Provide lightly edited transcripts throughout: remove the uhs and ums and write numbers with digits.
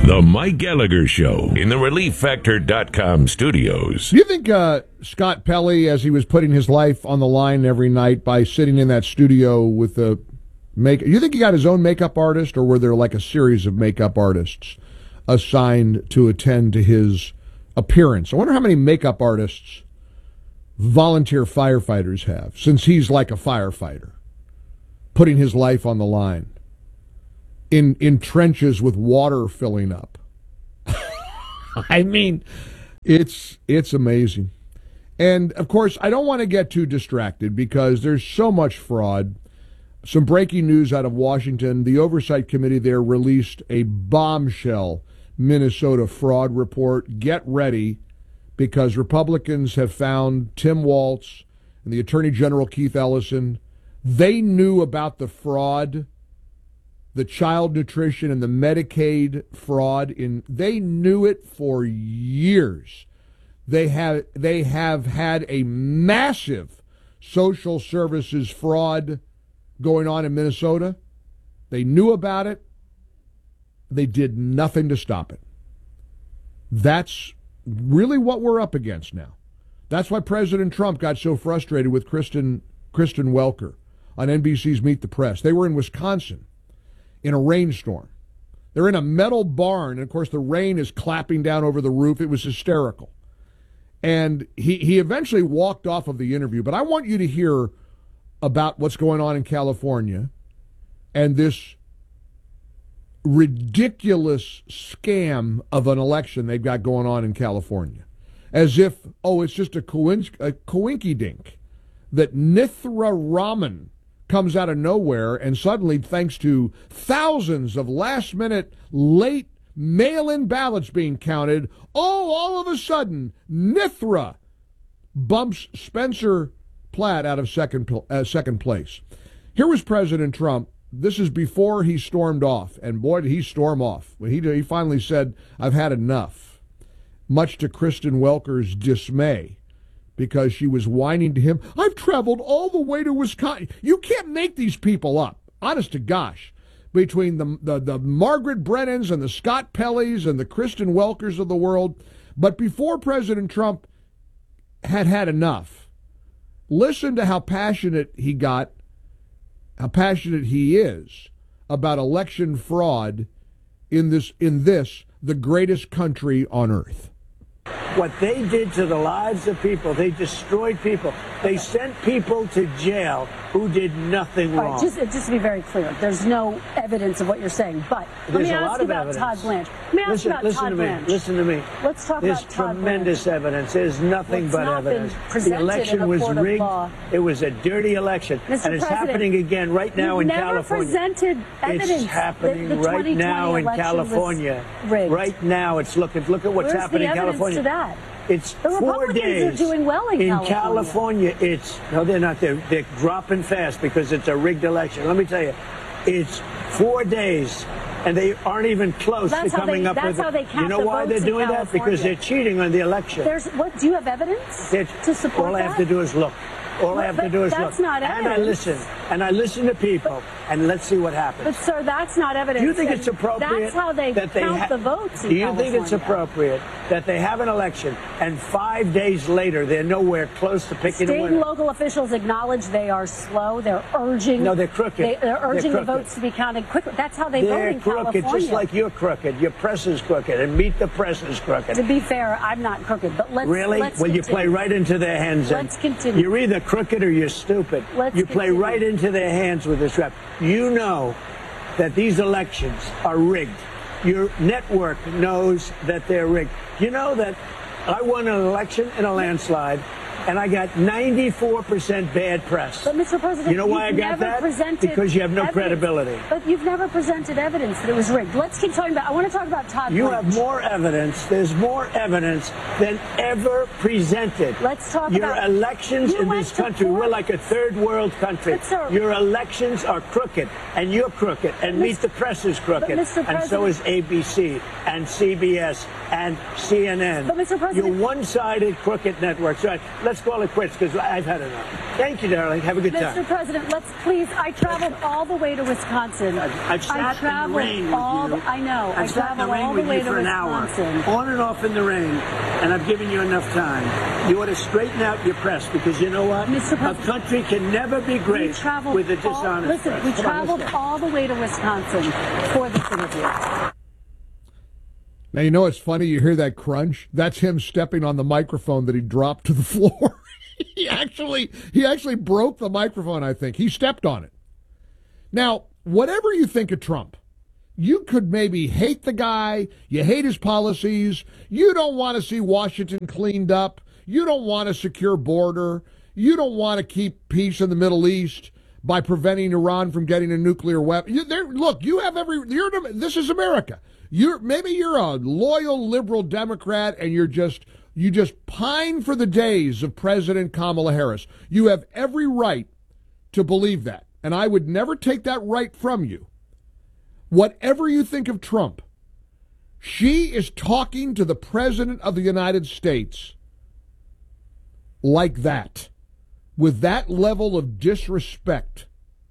The Mike Gallagher Show in the ReliefFactor.com studios. Do you think Scott Pelley, as he was putting his life on the line every night by sitting in that studio with the makeup, you think he got his own makeup artist, or were there like a series of makeup artists assigned to attend to his appearance? I wonder how many makeup artists volunteer firefighters have, since he's like a firefighter, putting his life on the line. In trenches with water filling up. I mean, it's amazing. And, of course, I don't want to get too distracted because there's so much fraud. Some breaking news out of Washington. The Oversight Committee there released a bombshell Minnesota fraud report. Get ready, because Republicans have found Tim Walz and the Attorney General Keith Ellison. They knew about the fraud, the child nutrition and the Medicaid fraud. They knew it for years. They have had a massive social services fraud going on in Minnesota. They knew about it. They did nothing to stop it. That's really what we're up against now. That's why President Trump got so frustrated with Kristen Welker on NBC's Meet the Press. They were in Wisconsin in a rainstorm. They're in a metal barn, and of course the rain is clapping down over the roof. It was hysterical. And he eventually walked off of the interview, but I want you to hear about what's going on in California and this ridiculous scam of an election they've got going on in California. As if, it's just a coinky-dink that Nithra Raman comes out of nowhere, and suddenly, thanks to thousands of last-minute, late mail-in ballots being counted, all of a sudden, Nithra bumps Spencer Platt out of second place. Here was President Trump. This is before he stormed off, and boy, did he storm off. When he finally said, "I've had enough," much to Kristen Welker's dismay, because she was whining to him, "I've traveled all the way to Wisconsin." You can't make these people up, honest to gosh. Between the Margaret Brennans and the Scott Pelleys and the Kristen Welkers of the world. But before President Trump had enough, listen to how passionate he got, how passionate he is about election fraud in this, the greatest country on earth. What they did to the lives of people, they destroyed people. They sent people to jail who did nothing wrong. All right, just to be very clear, there's no evidence of what you're saying. But let me ask you about Todd Blanche. Let me ask you about Todd Blanche. Listen to me. Let's talk about Todd Blanche. There's tremendous evidence. There's nothing but evidence. The election was rigged. It was a dirty election. And it's happening again right now in California. You've never presented evidence. It's happening right now in California. Right now, it's look at what's happening in California. To that? It's the 4 days. Are doing well in California. No, they're not. They're dropping fast because it's a rigged election. Let me tell you, it's 4 days, and they aren't even close to coming up with it. You know why they're doing that? Because they're cheating on the election. Do you have evidence to support all I have to do is look. All I have to do is look. That's not evidence. And I listen to people, and let's see what happens. But, sir, that's not evidence. Do you think it's appropriate? That's how they count the votes in Do you think it's appropriate that they have an election, and 5 days later they're nowhere close to picking a winner? State and local officials acknowledge they are slow. They're urging. No, they're crooked. They're urging the votes to be counted quicker. That's how they vote in California. They're crooked, just like you're crooked. Your press is crooked, and Meet the Press is crooked. To be fair, I'm not crooked, but let's Really? Let's well, continue. You play right into their hands. Let's continue. You're either crooked or you're stupid. You play right into their hands with this rap. You know that these elections are rigged. Your network knows that they're rigged. You know that I won an election in a landslide, and I got 94% bad press. But, Mr. President, you know why I got that? Because you have no credibility. But you've never presented evidence that it was rigged. Let's keep talking about. I want to talk about Todd Blanche. You have more evidence. There's more evidence than ever presented. Let's talk your about elections in this country. We're like a third world country. But, sir, your elections are crooked, and you're crooked, and Meet the Press is crooked, and so is ABC and CBS and CNN. But, Mr. President, you're one-sided crooked networks. Right? let's call it quits because I've had enough. Thank you, darling. Have a good time. Mr. President, let's please. I traveled all the way to Wisconsin. I've sat in the rain with you. I know. I've sat in the rain with you for an hour, on and off in the rain, and I've given you enough time. You ought to straighten out your press because you know what? A country can never be great with a dishonest press. We traveled all the way to Wisconsin for this interview. Now, you know it's funny? You hear that crunch? That's him stepping on the microphone that he dropped to the floor. He actually broke the microphone, I think. He stepped on it. Now, whatever you think of Trump, you could maybe hate the guy, you hate his policies, you don't want to see Washington cleaned up, you don't want a secure border, you don't want to keep peace in the Middle East by preventing Iran from getting a nuclear weapon. Look, you have this is America. Maybe you're a loyal liberal Democrat and you just pine for the days of President Kamala Harris. You have every right to believe that, and I would never take that right from you. Whatever you think of Trump, she is talking to the President of the United States like that, with that level of disrespect.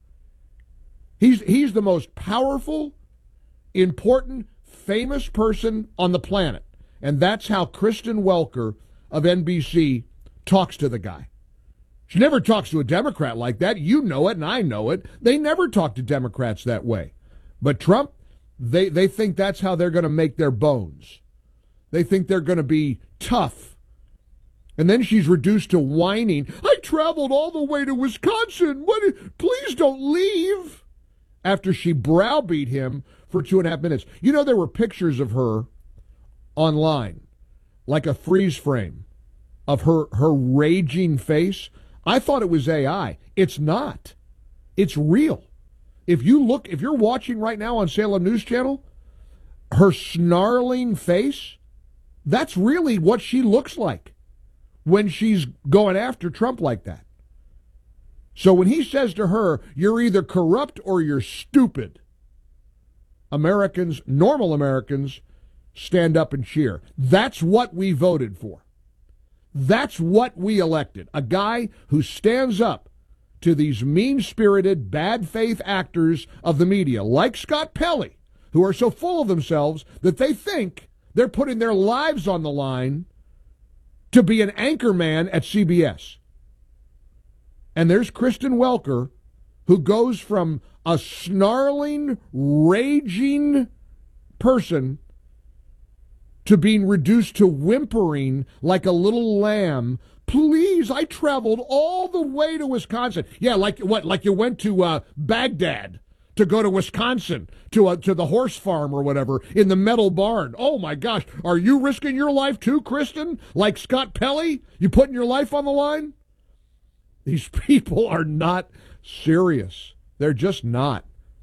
He's the most powerful, important, famous person on the planet. And that's how Kristen Welker of NBC talks to the guy. She never talks to a Democrat like that. You know it, and I know it. They never talk to Democrats that way. But Trump, they think that's how they're going to make their bones. They think they're going to be tough. And then she's reduced to whining. I traveled all the way to Wisconsin. Please don't leave. After she browbeat him for 2.5 minutes. You know, there were pictures of her online, like a freeze frame of her raging face. I thought it was AI. It's not. It's real. If you're watching right now on Salem News Channel, her snarling face, that's really what she looks like when she's going after Trump like that. So when he says to her, you're either corrupt or you're stupid, Americans, normal Americans, stand up and cheer. That's what we voted for. That's what we elected. A guy who stands up to these mean-spirited, bad-faith actors of the media, like Scott Pelley, who are so full of themselves that they think they're putting their lives on the line to be an anchor man at CBS. And there's Kristen Welker, who goes from a snarling, raging person to being reduced to whimpering like a little lamb. Please, I traveled all the way to Wisconsin. Yeah, like what? Like you went to Baghdad to go to Wisconsin, to the horse farm or whatever, in the metal barn. Oh, my gosh. Are you risking your life too, Kristen? Like Scott Pelley? You putting your life on the line? These people are not serious. They're just not.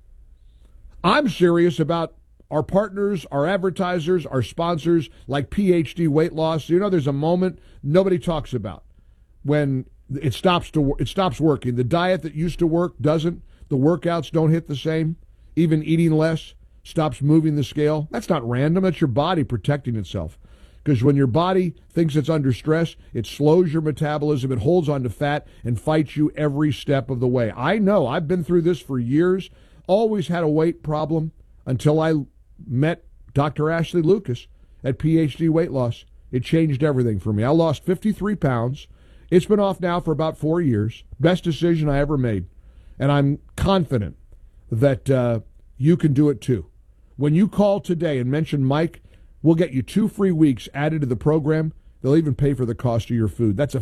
I'm serious about our partners, our advertisers, our sponsors, like PhD Weight Loss. You know, there's a moment nobody talks about when it stops working. The diet that used to work doesn't. The workouts don't hit the same. Even eating less stops moving the scale. That's not random. That's your body protecting itself. Because when your body thinks it's under stress, it slows your metabolism, it holds onto fat, and fights you every step of the way. I know. I've been through this for years. Always had a weight problem until I met Dr. Ashley Lucas at PhD Weight Loss. It changed everything for me. I lost 53 pounds. It's been off now for about 4 years. Best decision I ever made. And I'm confident that you can do it too. When you call today and mention Mike, we'll get you 2 free weeks added to the program. They'll even pay for the cost of your food. That's a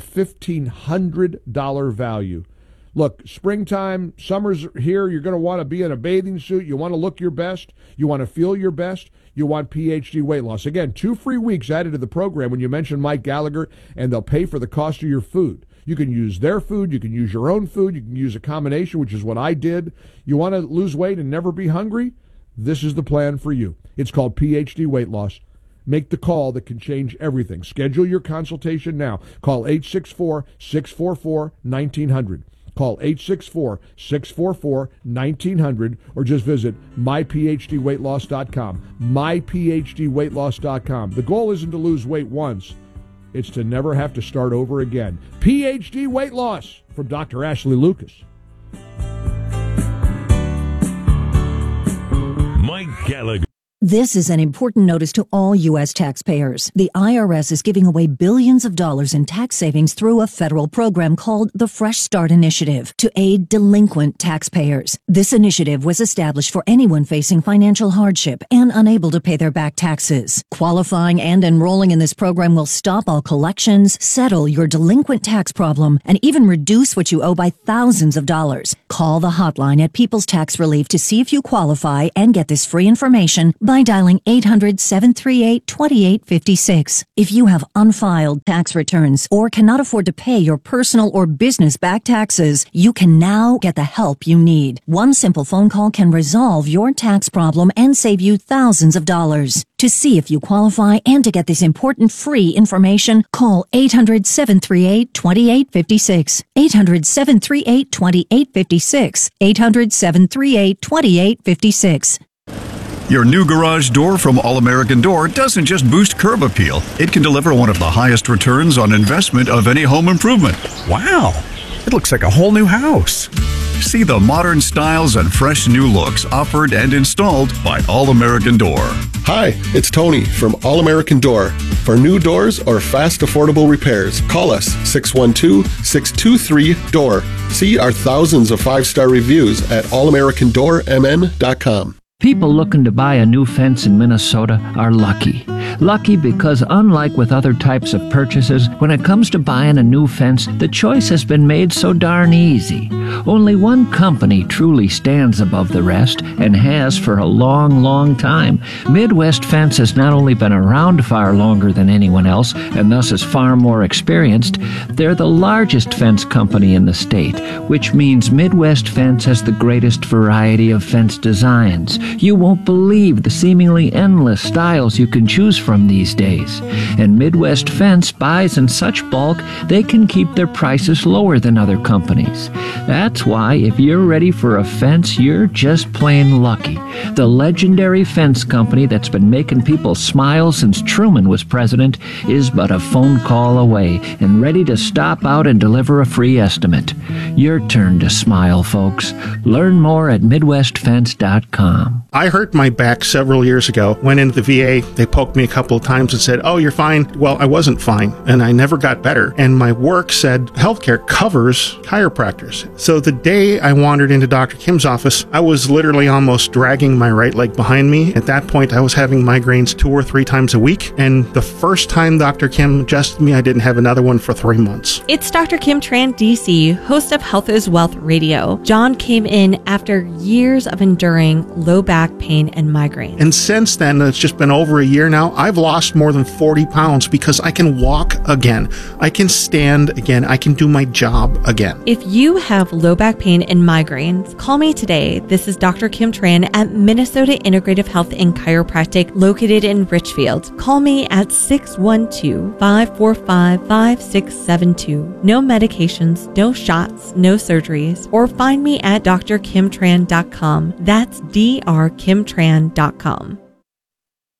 $1,500 value. Look, springtime, summer's here. You're going to want to be in a bathing suit. You want to look your best. You want to feel your best. You want PhD Weight Loss. Again, 2 free weeks added to the program when you mention Mike Gallagher, and they'll pay for the cost of your food. You can use their food. You can use your own food. You can use a combination, which is what I did. You want to lose weight and never be hungry? This is the plan for you. It's called PhD Weight Loss. Make the call that can change everything. Schedule your consultation now. Call 864-644-1900. Call 864-644-1900 or just visit myphdweightloss.com. myphdweightloss.com. The goal isn't to lose weight once. it's to never have to start over again. PhD weight loss from Dr. Ashley Lucas. Mike Gallagher. This is an important notice to all U.S. taxpayers. The IRS is giving away billions of dollars in tax savings through a federal program called the Fresh Start Initiative to aid delinquent taxpayers. This initiative was established for anyone facing financial hardship and unable to pay their back taxes. Qualifying and enrolling in this program will stop all collections, settle your delinquent tax problem, and even reduce what you owe by thousands of dollars. Call the hotline at People's Tax Relief to see if you qualify and get this free information by dialing 800-738-2856. If you have unfiled tax returns or cannot afford to pay your personal or business back taxes, you can now get the help you need. One simple phone call can resolve your tax problem and save you thousands of dollars. To see if you qualify and to get this important free information, call 800-738-2856. 800-738-2856. 800-738-2856. Your new garage door from All American Door doesn't just boost curb appeal. It can deliver one of the highest returns on investment of any home improvement. Wow, it looks like a whole new house. See the modern styles and fresh new looks offered and installed by All American Door. Hi, it's Tony from All American Door. For new doors or fast, affordable repairs, call us 612-623-DOOR. See our thousands of 5-star reviews at allamericandoormn.com. People looking to buy a new fence in Minnesota are lucky. Lucky because unlike with other types of purchases, when it comes to buying a new fence, the choice has been made so darn easy. Only one company truly stands above the rest and has for a long, long time. Midwest Fence has not only been around far longer than anyone else and thus is far more experienced, they're the largest fence company in the state, which means Midwest Fence has the greatest variety of fence designs. You won't believe the seemingly endless styles you can choose from these days. And Midwest Fence buys in such bulk, they can keep their prices lower than other companies. That's why if you're ready for a fence, you're just plain lucky. The legendary fence company that's been making people smile since Truman was president is but a phone call away and ready to stop out and deliver a free estimate. Your turn to smile, folks. Learn more at MidwestFence.com. I hurt my back several years ago. Went into the VA. They poked me a couple of times and said, "Oh, you're fine." Well, I wasn't fine, and I never got better. And my work said healthcare covers chiropractors. So the day I wandered into Dr. Kim's office, I was literally almost dragging my right leg behind me. At that point, I was having migraines 2 or 3 times a week. And the first time Dr. Kim adjusted me, I didn't have another one for 3 months. It's Dr. Kim Tran, DC, host of Health is Wealth Radio. John came in after years of enduring low back pain and migraine. And since then, it's just been over a year now, I've lost more than 40 pounds because I can walk again. I can stand again. I can do my job again. If you have low back pain and migraines, call me today. This is Dr. Kim Tran at Minnesota Integrative Health and Chiropractic located in Richfield. Call me at 612-545-5672. No medications, no shots, no surgeries, or find me at drkimtran.com. That's drkimtran.com.